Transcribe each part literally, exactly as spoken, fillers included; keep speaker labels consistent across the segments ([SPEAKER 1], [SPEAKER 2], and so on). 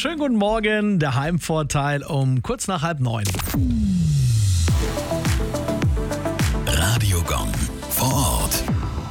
[SPEAKER 1] Schönen guten Morgen, der Heimvorteil um kurz nach halb neun.
[SPEAKER 2] Radiogong vor Ort.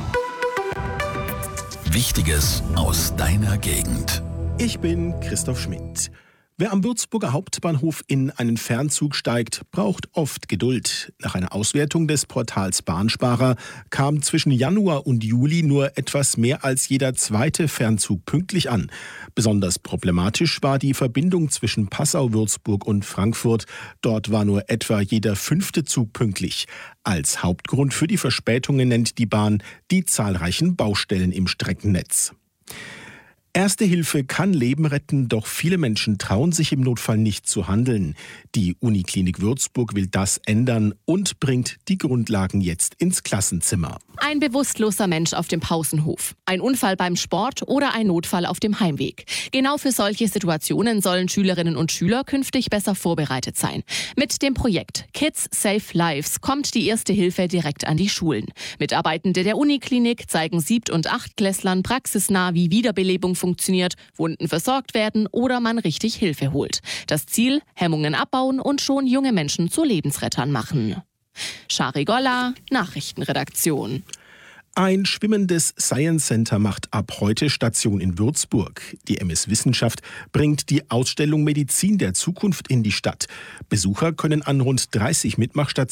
[SPEAKER 2] Wichtiges aus deiner Gegend.
[SPEAKER 3] Ich bin Christoph Schmidt. Wer am Würzburger Hauptbahnhof in einen Fernzug steigt, braucht oft Geduld. Nach einer Auswertung des Portals Bahnsparer kam zwischen Januar und Juli nur etwas mehr als jeder zweite Fernzug pünktlich an. Besonders problematisch war die Verbindung zwischen Passau, Würzburg und Frankfurt. Dort war nur etwa jeder fünfte Zug pünktlich. Als Hauptgrund für die Verspätungen nennt die Bahn die zahlreichen Baustellen im Streckennetz. Erste Hilfe kann Leben retten, doch viele Menschen trauen sich im Notfall nicht zu handeln. Die Uniklinik Würzburg will das ändern und bringt die Grundlagen jetzt ins Klassenzimmer.
[SPEAKER 4] Ein bewusstloser Mensch auf dem Pausenhof, ein Unfall beim Sport oder ein Notfall auf dem Heimweg. Genau für solche Situationen sollen Schülerinnen und Schüler künftig besser vorbereitet sein. Mit dem Projekt Kids Save Lives kommt die Erste Hilfe direkt an die Schulen. Mitarbeitende der Uniklinik zeigen Siebt- und Achtklässlern praxisnah, wie Wiederbelebung funktioniert, Wunden versorgt werden oder man richtig Hilfe holt. Das Ziel: Hemmungen abbauen und schon junge Menschen zu Lebensrettern machen. Shari Golla, Nachrichtenredaktion.
[SPEAKER 3] Ein schwimmendes Science Center macht ab heute Station in Würzburg. Die M S Wissenschaft bringt die Ausstellung Medizin der Zukunft in die Stadt. Besucher können an rund dreißig Mitmachstationen